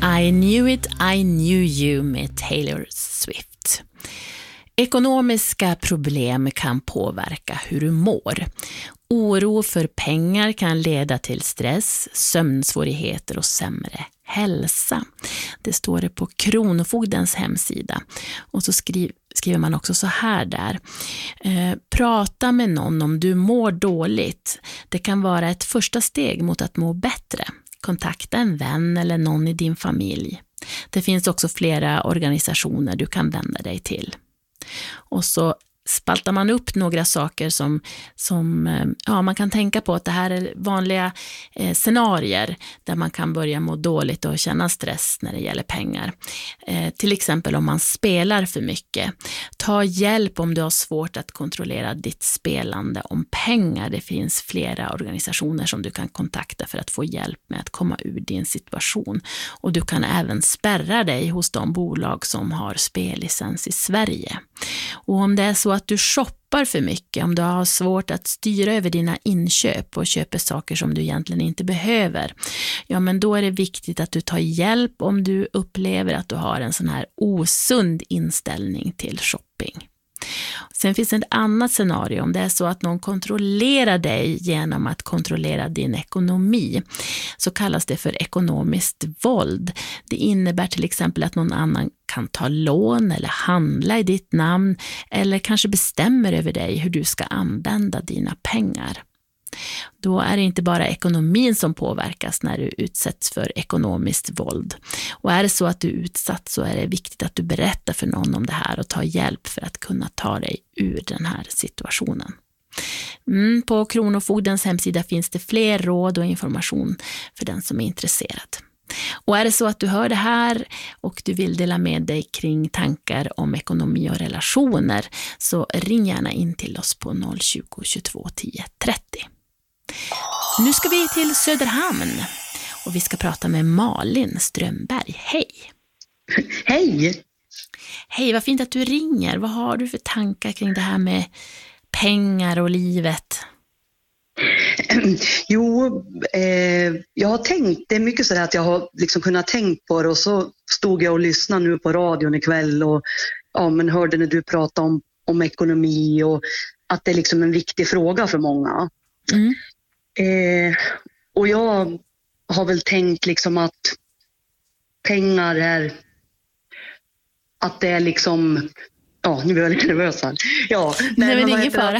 I knew it, I knew you med Taylor Swift. Ekonomiska problem kan påverka hur du mår. Oro för pengar kan leda till stress, sömnsvårigheter och sämre hälsa. Det står det på Kronofogdens hemsida. Och så skriver man också så här där. Prata med någon om du mår dåligt. Det kan vara ett första steg mot att må bättre. Kontakta en vän eller någon i din familj. Det finns också flera organisationer du kan vända dig till. Och så spaltar man upp några saker som man kan tänka på att det här är vanliga scenarier där man kan börja må dåligt och känna stress när det gäller pengar. Till exempel om man spelar för mycket. Ta hjälp om du har svårt att kontrollera ditt spelande om pengar. Det finns flera organisationer som du kan kontakta för att få hjälp med att komma ur din situation. Och du kan även spärra dig hos de bolag som har spellicens i Sverige. Och om det är så att du shoppar för mycket, om du har svårt att styra över dina inköp och köper saker som du egentligen inte behöver, ja men då är det viktigt att du tar hjälp om du upplever att du har en sån här osund inställning till shopping. Sen finns ett annat scenario om det är så att någon kontrollerar dig genom att kontrollera din ekonomi. Så kallas det för ekonomiskt våld. Det innebär till exempel att någon annan kan ta lån eller handla i ditt namn eller kanske bestämmer över dig hur du ska använda dina pengar. Då är det inte bara ekonomin som påverkas när du utsätts för ekonomiskt våld. Och är det så att du är utsatt så är det viktigt att du berättar för någon om det här och tar hjälp för att kunna ta dig ur den här situationen. På Kronofogdens hemsida finns det fler råd och information för den som är intresserad. Och är det så att du hör det här och du vill dela med dig kring tankar om ekonomi och relationer så ring gärna in till oss på 020 22 10 30. Nu ska vi till Söderhamn och vi ska prata med Malin Strömberg. Hej! Hej! Hej, vad fint att du ringer. Vad har du för tankar kring det här med pengar och livet? Jo, jag har tänkt, det är mycket så att jag har liksom kunnat tänkt på det och så stod jag och lyssnade nu på radion ikväll och hörde när du pratade om ekonomi och att det är liksom en viktig fråga för många. Och jag har väl tänkt liksom att pengar är, att det är liksom, nu blir jag lite nervös här. Nej, men ingen fara.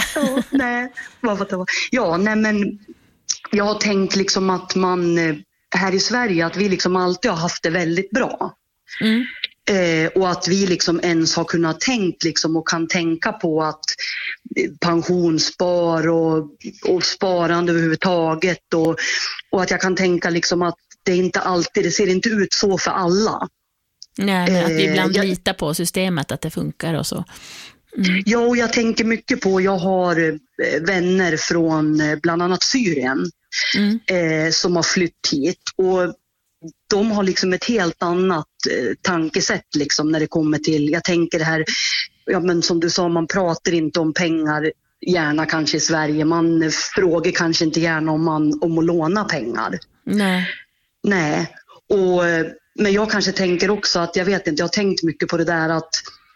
Jag har tänkt liksom att man här i Sverige, att vi liksom alltid har haft det väldigt bra. Och att vi liksom ens har kunnat tänkt liksom och kan tänka på att pensionsspar och sparande överhuvudtaget och att jag kan tänka liksom att det inte alltid, det ser inte ut så för alla. Nej, men att vi ibland litar på systemet att det funkar och så. Ja, och jag tänker mycket på, jag har vänner från bland annat Syrien som har flytt hit och de har liksom ett helt annat tankesätt liksom när det kommer till, jag tänker det här, men som du sa, man pratar inte om pengar gärna kanske i Sverige, man frågar kanske inte gärna om att låna pengar. Nej. Men jag kanske tänker också att, jag vet inte, jag har tänkt mycket på det där att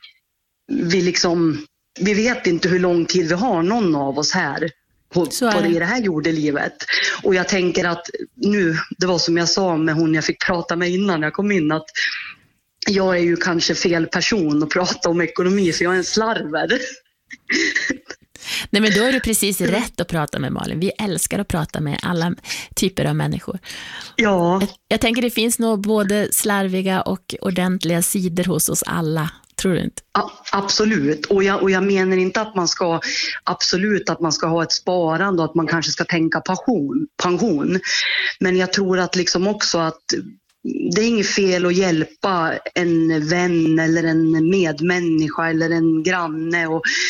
vi vet inte hur lång tid vi har, någon av oss här i det här jordelivet. Och jag tänker att nu, det var som jag sa med hon jag fick prata med innan jag kom in, att jag är ju kanske fel person att prata om ekonomi för jag är en slarver. Nej, men då är du precis rätt att prata med Malin. Vi älskar att prata med alla typer av människor. Ja. Jag tänker det finns nog både slarviga och ordentliga sidor hos oss alla. Tror du inte? Absolut. Och jag menar inte att man ska ha ett sparande och att man kanske ska tänka pension. Men jag tror att liksom också att det är inget fel att hjälpa en vän eller en medmänniska eller en granne och